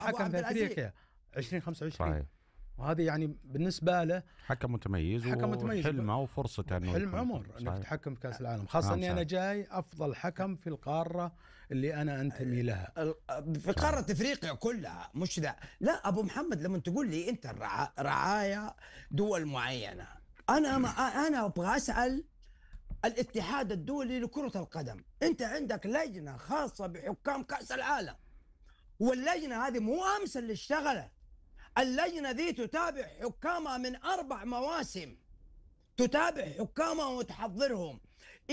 حكم في افريقيا 2025. صحيح. وهذه يعني بالنسبه له حكم متميز وحلمه وفرصته انه حلم عمر انك تحكم في كاس العالم، خاصه اني انا جاي افضل حكم في القاره اللي انا انتمي لها، في قاره افريقيا كلها. مش لا ابو محمد، لما تقول لي انت رعايا دول معينه، انا ابغى اسال الاتحاد الدولي لكره القدم، انت عندك لجنه خاصه بحكام كاس العالم، واللجنه هذه مو امس اللي اشتغلت، اللجنه ذي تتابع حكامها من 4 مواسم، تتابع حكامها وتحضرهم.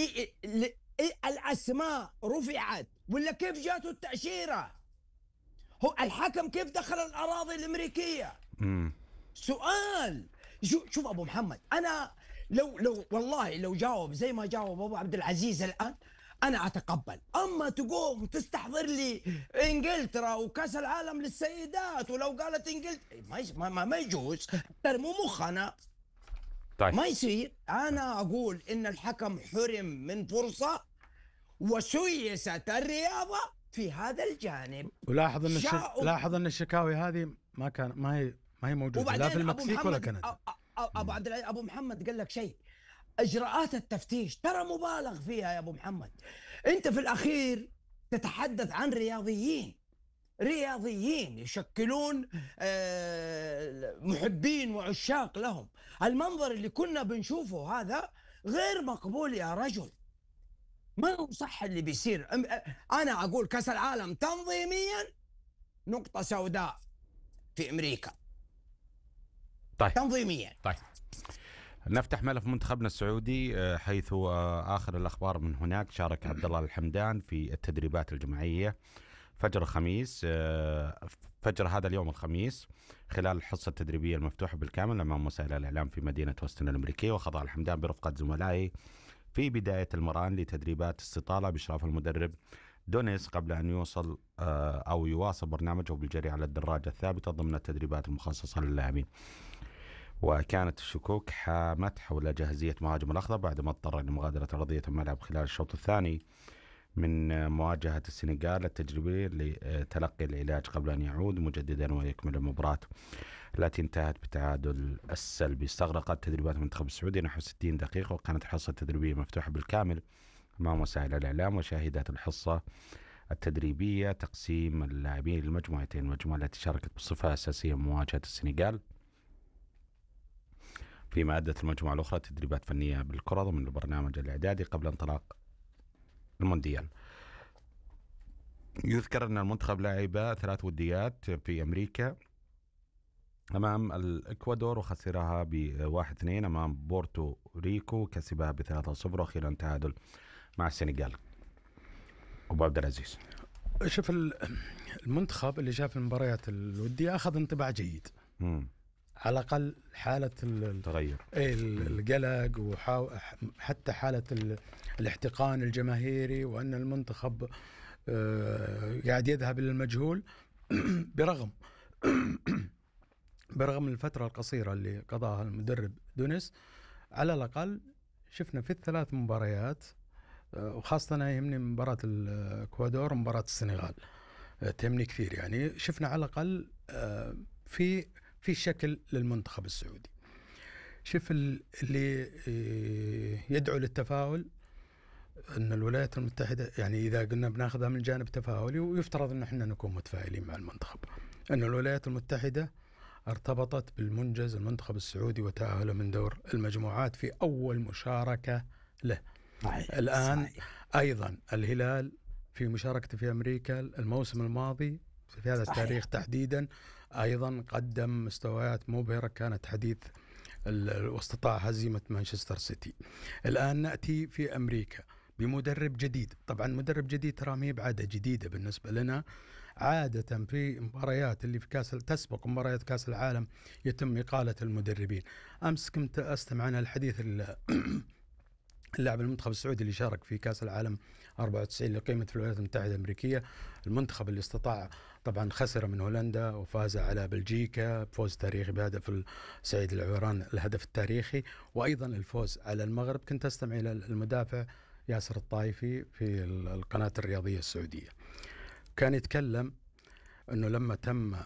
الاسماء رفعت ولا كيف جاته التاشيره؟ هو الحكم كيف دخل الاراضي الامريكيه؟ سؤال. شوف ابو محمد، انا لو والله لو جاوب زي ما جاوب ابو عبد العزيز الان انا اتقبل، اما تقوم تستحضر لي انجلترا وكاس العالم للسيدات، ولو قالت انجلترا ما يجوز، ترموا مخنا. طيب. ما يصير. انا اقول ان الحكم حرم من فرصه وسيست الرياضه في هذا الجانب. ولاحظ ان لاحظ ان الشكاوي هذه ما هي موجوده لا في المكسيك ولا كندا. ابو محمد قال لك شيء، اجراءات التفتيش ترى مبالغ فيها يا ابو محمد. انت في الاخير تتحدث عن رياضيين يشكلون محبين وعشاق لهم. المنظر اللي كنا بنشوفه هذا غير مقبول يا رجل، ما هو صح اللي بيصير. انا اقول كاس العالم تنظيميا نقطة سوداء في امريكا. طيب. تنظيميا. طيب، نفتح ملف منتخبنا السعودي، حيث آخر الأخبار من هناك شارك عبد الله الحمدان في التدريبات الجماعية فجر الخميس، فجر هذا اليوم الخميس، خلال الحصة التدريبية المفتوحة بالكامل أمام وسائل الإعلام في مدينة وستن الأمريكية. وخضع الحمدان برفقة زملائه في بداية المران لتدريبات استطالة بإشراف المدرب دونيس قبل أن يوصل أو يواصل برنامجه بالجري على الدراجة الثابتة ضمن التدريبات المخصصة للاعبين. وكانت الشكوك حامت حول جاهزية مهاجم الأخضر بعدما اضطر لمغادرة أرضية الملعب خلال الشوط الثاني من مواجهة السنغال التجريبية لتلقي العلاج قبل أن يعود مجددا ويكمل المباراة التي انتهت بتعادل السلبي. استغرقت تدريبات المنتخب السعودي نحو 60 دقيقة، وكانت الحصة التدريبية مفتوحة بالكامل أمام وسائل الإعلام. وشهدت الحصة التدريبية تقسيم اللاعبين لمجموعتين، المجموعة التي شاركت بصفة أساسية مواجهة السنغال، فيما أدت المجموعة الأخرى تدريبات فنية بالكرة ضمن البرنامج الإعدادي قبل انطلاق المونديال. يذكر أن المنتخب لعب 3 وديات في أمريكا أمام الإكوادور وخسرها ب1-2، أمام بورتو ريكو كسبها ب3-0، وأخيرا تعادل مع السنغال. أبو عبد العزيز، شوف المنتخب اللي شاف المباريات الودية أخذ انطباع جيد، على الأقل حالة التغير، القلق، وحتى حالة الاحتقان الجماهيري، وأن المنتخب قاعد يذهب إلى المجهول برغم الفترة القصيرة اللي قضاها المدرب دونيس. على الأقل شفنا في ال3 مباريات، وخاصة أنا يهمني مباراة الإكوادور ومباراة السنغال تهمني كثير، يعني شفنا على الأقل في شكل للمنتخب السعودي. شوف اللي يدعو للتفاؤل أن الولايات المتحدة، يعني إذا قلنا بناخذها من جانب تفاؤلي، ويفترض أن احنا نكون متفائلين مع المنتخب، أن الولايات المتحدة ارتبطت بالمنجز المنتخب السعودي وتأهله من دور المجموعات في أول مشاركة له. الآن أيضا الهلال في مشاركته في أمريكا الموسم الماضي في هذا التاريخ تحديدا أيضا قدم مستويات مبهرة كانت حديث واستطاع هزيمة مانشستر سيتي. الآن نأتي في أمريكا بمدرب جديد، طبعا مدرب جديد ترى ما هي بعادة جديدة بالنسبة لنا. عادة في مباريات اللي في تسبق مباريات كاس العالم يتم إقالة المدربين. أمس كنت أستمع عن الحديث اللاعب المنتخب السعودي اللي شارك في كاس العالم 94 اللي قيمت في الولايات المتحدة الأمريكية، المنتخب اللي استطاع طبعا خسر من هولندا وفاز على بلجيكا بفوز تاريخي بهدف سعيد العويران الهدف التاريخي، وأيضا الفوز على المغرب. كنت أستمع إلى المدافع ياسر الطائفي في القناة الرياضية السعودية، كان يتكلم أنه لما تم